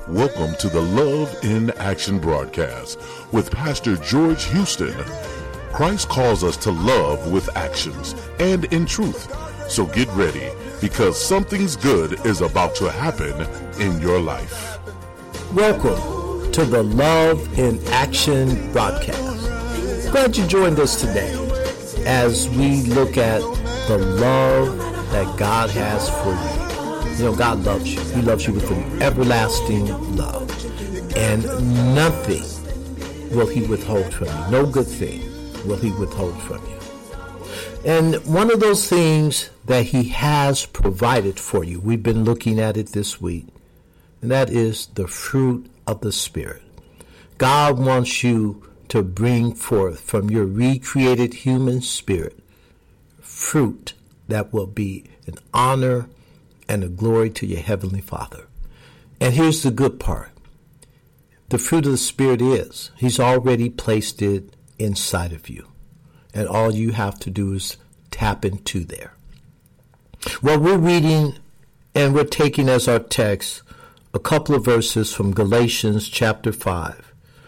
Welcome to the Love in Action broadcast with Pastor George Houston. Christ calls us to love with actions and in truth. So get ready, because something's good is about to happen in your life. Welcome to the Love in Action broadcast. Glad you joined us today as we look at the love that God has for you. You know, God loves you. He loves you with an everlasting love. And nothing will he withhold from you. No good thing will he withhold from you. And one of those things that he has provided for you, we've been looking at it this week, and that is the fruit of the Spirit. God wants you to bring forth from your recreated human spirit fruit that will be an honor and a glory to your Heavenly Father. And here's the good part. The fruit of the Spirit is, he's already placed it inside of you. And all you have to do is tap into there. Well, we're reading and we're taking as our text a couple of verses from Galatians chapter 5.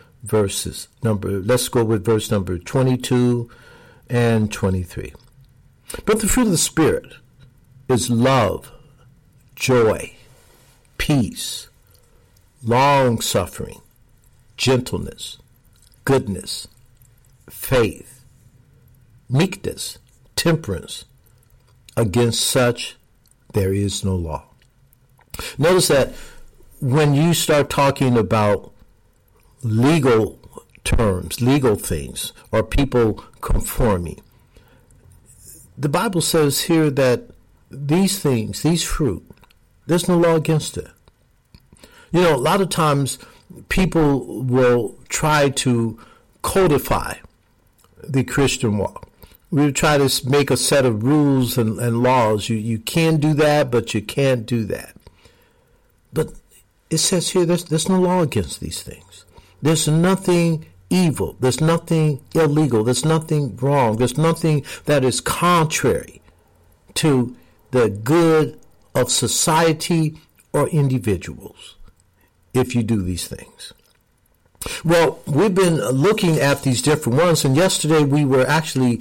Let's go with verse number 22 and 23. But the fruit of the Spirit is love, joy, peace, long-suffering, gentleness, goodness, faith, meekness, temperance. Against such there is no law. Notice that when you start talking about legal terms, legal things, or people conforming, the Bible says here that these things, these fruit, there's no law against it. You know, a lot of times people will try to codify the Christian walk. We try to make a set of rules and laws. You can do that, but you can't do that. But it says here there's no law against these things. There's nothing evil. There's nothing illegal. There's nothing wrong. There's nothing that is contrary to the good of society or individuals if you do these things. Well, we've been looking at these different ones, and yesterday we were actually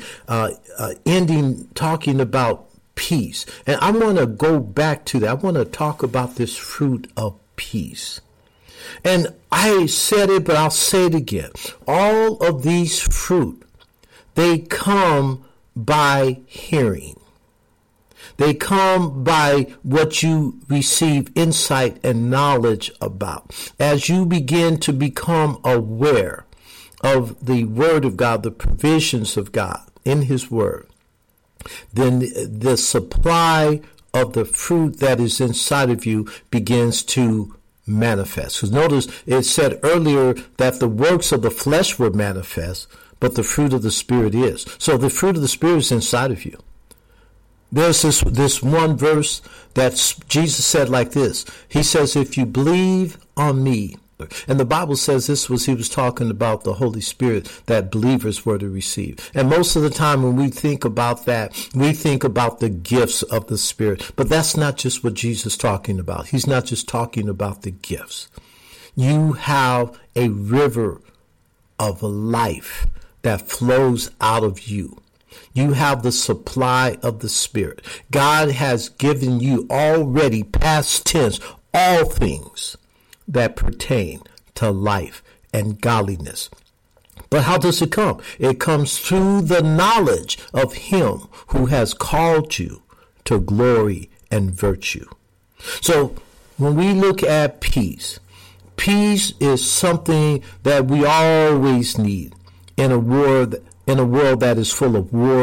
talking about peace. And I want to go back to that. I want to talk about this fruit of peace. And I said it, but I'll say it again. All of these fruit, they come by hearing. They come by what you receive insight and knowledge about. As you begin to become aware of the Word of God, the provisions of God in His Word, then the supply of the fruit that is inside of you begins to manifest. Because notice it said earlier that the works of the flesh were manifest, but the fruit of the Spirit is. So the fruit of the Spirit is inside of you. There's this one verse that Jesus said like this. He says, if you believe on me, and the Bible says he was talking about the Holy Spirit that believers were to receive. And most of the time when we think about that, we think about the gifts of the Spirit. But that's not just what Jesus is talking about. He's not just talking about the gifts. You have a river of life that flows out of you. You have the supply of the Spirit. God has given you already, past tense, all things that pertain to life and godliness. But how does it come? It comes through the knowledge of Him who has called you to glory and virtue. So when we look at peace, peace is something that we always need in a world that is full of war